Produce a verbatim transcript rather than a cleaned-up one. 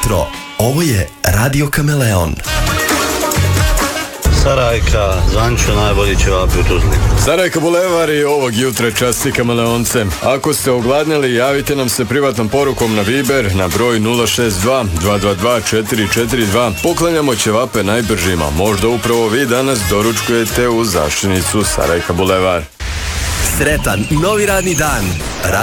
jutro. Ovo je Radio Kameleon. Sarajka, Zančo, najbolji ćevapi u Tuzli. Sarajka Bulevar i ovog jutra časti Kameleonce. Ako ste ogladnili, javite nam se privatnom porukom na Viber na broj nula šest dva dva dva dva četiri četiri dva. Poklanjamo ćevape najbržima. Možda upravo vi danas doručkujete u zaštinicu Sarajka Bulevar. Sretan novi radni dan.